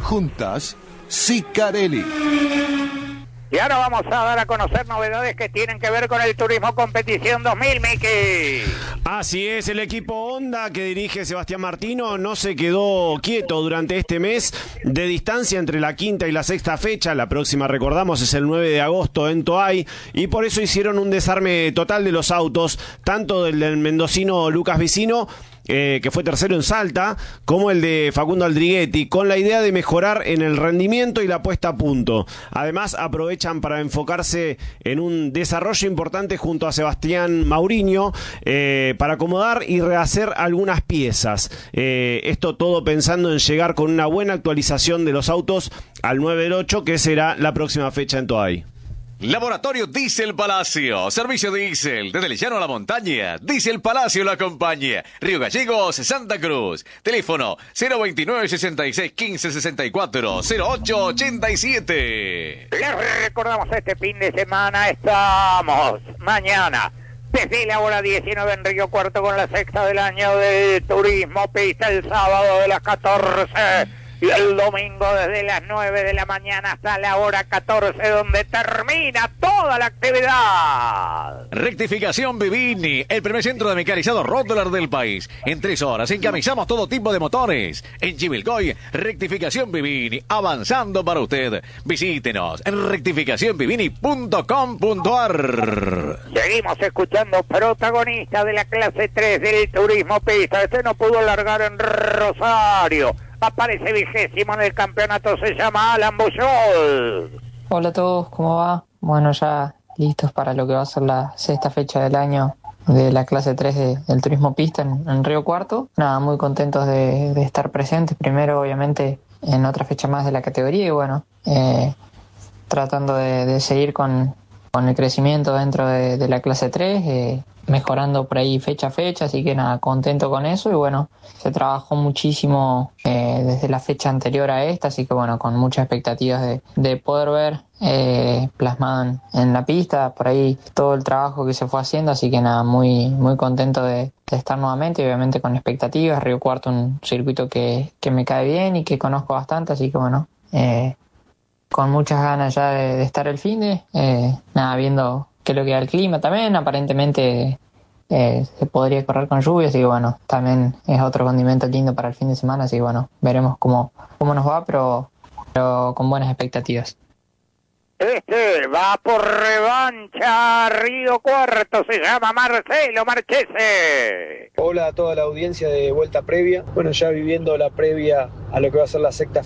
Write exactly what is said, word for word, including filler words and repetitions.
Juntas, Sicarelli. Y ahora vamos a dar a conocer novedades que tienen que ver con el Turismo Competición dos mil, Miki. Así es, el equipo Honda que dirige Sebastián Martino no se quedó quieto durante este mes de distancia entre la quinta y la sexta fecha. La próxima, recordamos, es el nueve de agosto en Toay, y por eso hicieron un desarme total de los autos, tanto del, del mendocino Lucas Vicino, Eh, que fue tercero en Salta, como el de Facundo Aldriguetti, con la idea de mejorar en el rendimiento y la puesta a punto. Además, aprovechan para enfocarse en un desarrollo importante junto a Sebastián Mauriño, eh, para acomodar y rehacer algunas piezas. Eh, esto todo pensando en llegar con una buena actualización de los autos al nueve del ocho, que será la próxima fecha en Toay. Laboratorio Diesel Palacio, servicio diésel desde el llano a la montaña. Diesel Palacio lo acompaña. Río Gallegos, Santa Cruz. Teléfono cero veintinueve, sesenta y seis, quince, sesenta y cuatro, cero ocho ochenta y siete. Les recordamos, este fin de semana estamos mañana desde la hora diecinueve en Río Cuarto con la sexta del año del Turismo Pista, el sábado de las catorce. Y el domingo desde las nueve de la mañana hasta la hora catorce, donde termina toda la actividad. Rectificación Vivini, el primer centro de mecanizado Rotterdam del país. En tres horas encamisamos todo tipo de motores. En Chivilcoy, Rectificación Vivini, avanzando para usted. Visítenos en rectificación vivini punto com punto a r. Seguimos escuchando protagonistas de la clase tres del Turismo Pista. Este no pudo largar en Rosario. Aparece vigésimo en el campeonato, se llama Alan Bullol. Hola a todos, ¿cómo va? Bueno, ya listos para lo que va a ser la sexta fecha del año de la clase tres de, del Turismo Pista en, en Río Cuarto. Nada, muy contentos de, de estar presentes. Primero, obviamente, en otra fecha más de la categoría y bueno, eh, tratando de, de seguir con, con el crecimiento dentro de, de la clase tres, eh, mejorando por ahí fecha a fecha, así que nada, contento con eso y bueno, se trabajó muchísimo eh, desde la fecha anterior a esta, así que bueno, con muchas expectativas de, de poder ver eh, plasmado en, en la pista, por ahí todo el trabajo que se fue haciendo, así que nada, muy muy contento de, de estar nuevamente y obviamente con expectativas. Río Cuarto, un circuito que, que me cae bien y que conozco bastante, así que bueno, eh, con muchas ganas ya de, de estar el finde, eh, nada, viendo que lo que da el clima también, aparentemente eh, se podría correr con lluvia, así que bueno, también es otro condimento lindo para el fin de semana, así que bueno, veremos cómo, cómo nos va, pero, pero con buenas expectativas. Este va por revancha, Río Cuarto, se llama Marcelo Marchese. Hola a toda la audiencia de Vuelta Previa. Bueno, ya viviendo la previa a lo que va a ser la sexta